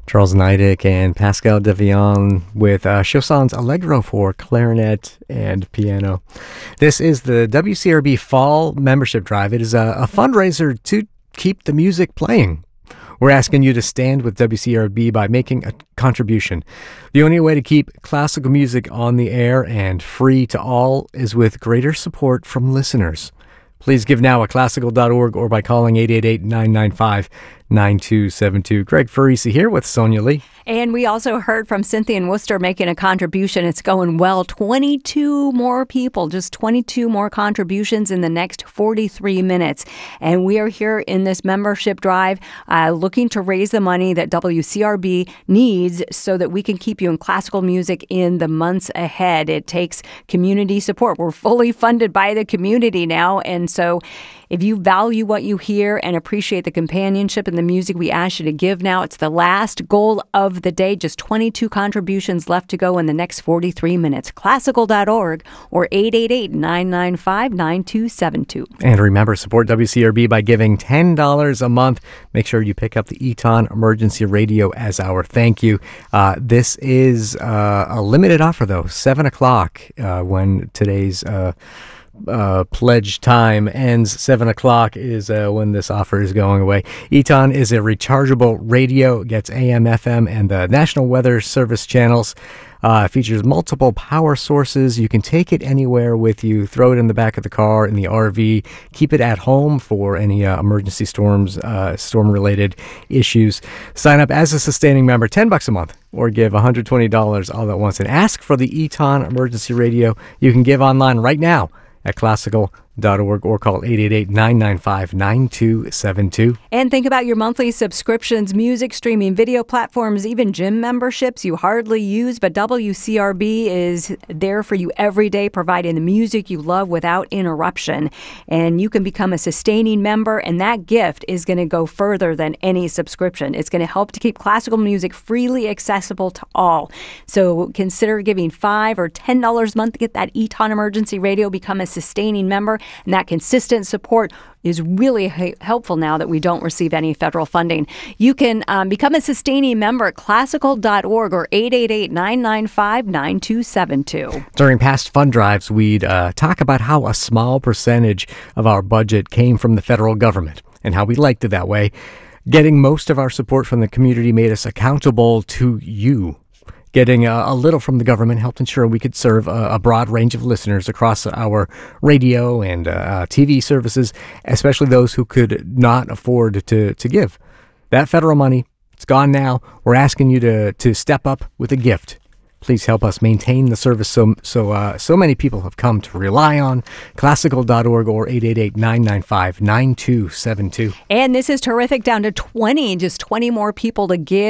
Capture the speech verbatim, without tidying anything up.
Charles Neidick and Pascal Devion with uh, Chausson's Allegro for clarinet and piano. This is the W C R B Fall Membership Drive. It is a, a fundraiser to keep the music playing. We're asking you to stand with W C R B by making a contribution. The only way to keep classical music on the air and free to all is with greater support from listeners. Please give now at classical dot org or by calling eight eight eight, nine nine five, nine two seven two. Greg Farisi here with Sonia Lee. And we also heard from Cynthia in Worcester making a contribution. It's going well. twenty-two more people, just twenty-two more contributions in the next forty-three minutes. And we are here in this membership drive uh, looking to raise the money that W C R B needs so that we can keep you in classical music in the months ahead. It takes community support. We're fully funded by the community now. And so if you value what you hear and appreciate the companionship and the music, we ask you to give now. It's the last goal of the day. Just twenty-two contributions left to go in the next forty-three minutes. classical dot org or eight eight eight, nine nine five, nine two seven two. And remember, support W C R B by giving ten dollars a month. Make sure you pick up the Eton Emergency Radio as our thank you. Uh, this is uh, a limited offer, though. seven o'clock uh, when today's Uh, Uh, pledge time ends. Seven o'clock is uh, when this offer is going away. Eton is a rechargeable radio. It gets A M, F M, and the National Weather Service channels. Uh, features multiple power sources. You can take it anywhere with you. Throw it in the back of the car, in the R V. Keep it at home for any uh, emergency storms, uh, storm-related issues. Sign up as a sustaining member, ten bucks a month, or give one hundred twenty dollars all at once. And ask for the Eton Emergency Radio. You can give online right now at classical dot org or call eight eight eight, nine nine five, nine two seven two. And think about your monthly subscriptions, music streaming, video platforms, even gym memberships you hardly use, but W C R B is there for you every day, providing the music you love without interruption. And you can become a sustaining member, and that gift is going to go further than any subscription. It's going to help to keep classical music freely accessible to all. So consider giving five dollars or ten dollars a month to get that Eton Emergency Radio, become a sustaining member. And that consistent support is really h- helpful now that we don't receive any federal funding. You can um, become a sustaining member at classical dot org or eight eight eight, nine nine five, nine two seven two. During past fund drives, we'd uh, talk about how a small percentage of our budget came from the federal government and how we liked it that way. Getting most of our support from the community made us accountable to you. Getting a, a little from the government helped ensure we could serve a, a broad range of listeners across our radio and uh, T V services, especially those who could not afford to, to give. That federal money, it's gone now. We're asking you to, to step up with a gift. Please help us maintain the service so so uh, so many people have come to rely on. classical dot org or eight eight eight, nine nine five, nine two seven two. And this is terrific, down to twenty, just twenty more people to give.